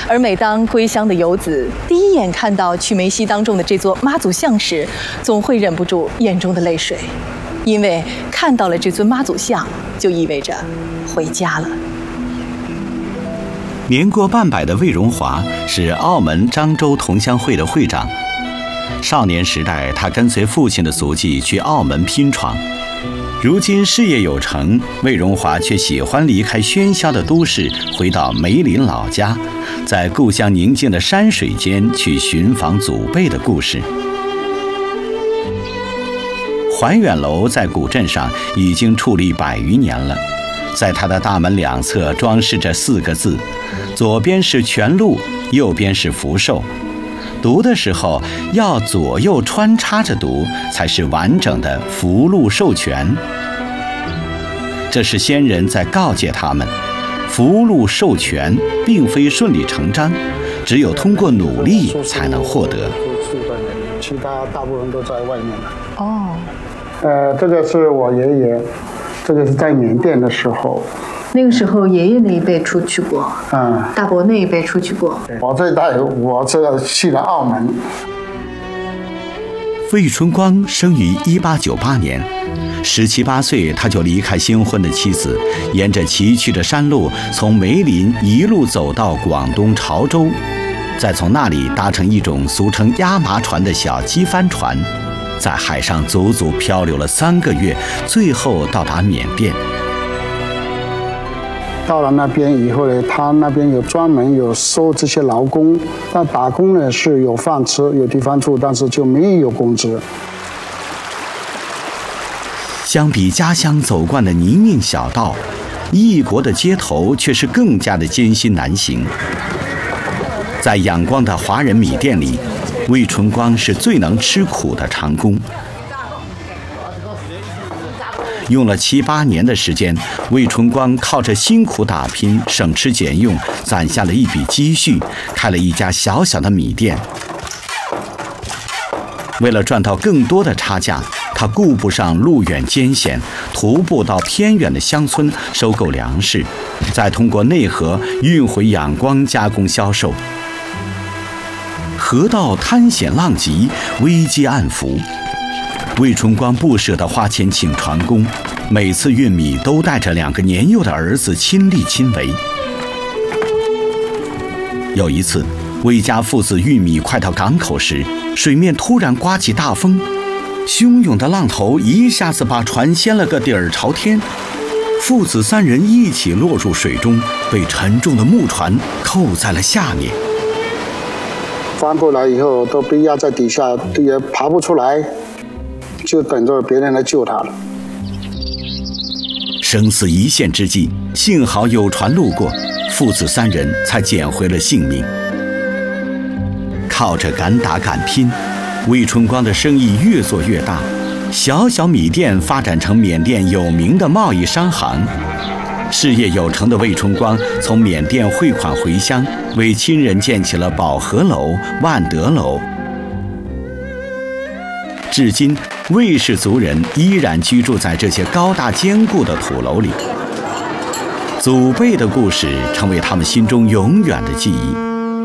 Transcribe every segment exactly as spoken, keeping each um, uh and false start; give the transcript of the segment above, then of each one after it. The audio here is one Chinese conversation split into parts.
而每当归乡的游子第一眼看到曲梅溪当中的这座妈祖像时，总会忍不住眼中的泪水，因为看到了这尊妈祖像，就意味着回家了。 年过半百的魏荣华是澳门漳州同乡会的会长。少年时代，他跟随父亲的足迹去澳门拼闯。如今事业有成，魏荣华却喜欢离开喧嚣的都市，回到梅林老家，在故乡宁静的山水间去寻访祖辈的故事。怀远楼在古镇上已经矗立百余年了，在它的大门两侧装饰着四个字，左边是全鹿，右边是福寿。读的时候要左右穿插着读，才是完整的福禄寿全。这是先人在告诫他们，福禄寿全并非顺理成章，只有通过努力才能获得。 其他大部分都在外面了。 哦， 呃，这个是我爷爷，这个是在缅甸的时候。 那个时候爷爷那一辈出去过， 嗯， 大伯那一辈出去过。 我这一代，我这个去了澳门。 魏春光生于一八九八年，十七八岁他就离开新婚的妻子，沿着崎岖的山路，从梅林一路走到广东潮州，再从那里搭乘一种俗称压麻船的小机帆船，在海上足足漂流了三个月，最后到达缅甸。 到了那边以后呢，他那边有专门有收这些劳工，但打工呢是有饭吃有地方住，但是就没有工资。 相比家乡走惯的泥泞小道，异国的街头却是更加的艰辛难行。在阳光的华人米店里，魏春光是最能吃苦的长工。用了七八年的时间，魏春光靠着辛苦打拼，省吃俭用，攒下了一笔积蓄，开了一家小小的米店。为了赚到更多的差价，他顾不上路远艰险，徒步到偏远的乡村收购粮食，再通过内河运回仰光加工销售。河道滩险浪急，危机暗伏。魏春光不舍得花钱请船工，每次运米都带着两个年幼的儿子亲力亲为。有一次，魏家父子运米快到港口时，水面突然刮起大风，汹涌的浪头一下子把船掀了个底儿朝天，父子三人一起落入水中，被沉重的木船扣在了下面。 翻过来以后都被压在底下，也爬不出来，就等着别人来救他了。 生死一线之际，幸好有船路过，父子三人才捡回了性命。靠着敢打敢拼，魏春光的生意越做越大，小小米店发展成缅甸有名的贸易商行。事业有成的魏春光从缅甸汇款回乡，为亲人建起了宝和楼、万德楼。至今，魏氏族人依然居住在这些高大坚固的土楼里，祖辈的故事成为他们心中永远的记忆。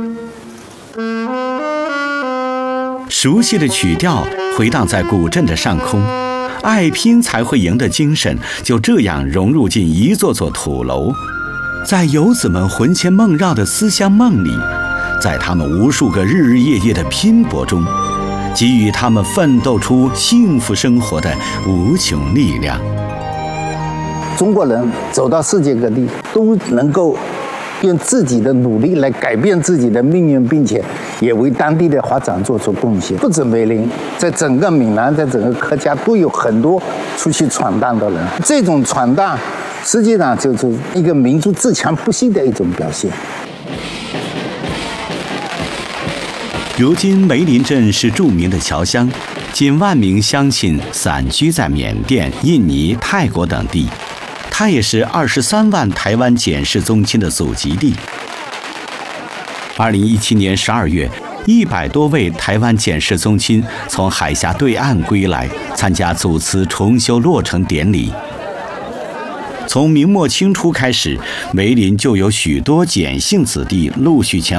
熟悉的曲调回荡在古镇的上空，爱拼才会赢的精神就这样融入进一座座土楼，在游子们魂牵梦绕的思乡梦里，在他们无数个日日夜夜的拼搏中，给予他们奋斗出幸福生活的无穷力量。 中国人走到世界各地，都能够用自己的努力来改变自己的命运，并且也为当地的发展做出贡献。不止梅林，在整个闽南，在整个客家都有很多出去闯荡的人。这种闯荡，实际上就是一个民族自强不息的一种表现。 如今梅林镇是著名的侨乡，近万名乡亲散居在缅甸、印尼、泰国等地。它也是二十三万台湾简氏宗亲的祖籍地。二零一七年十二月，一百多位台湾简氏宗亲从海峡对岸归来，参加祖祠重修落成典礼。从明末清初开始，梅林就有许多简姓子弟陆续前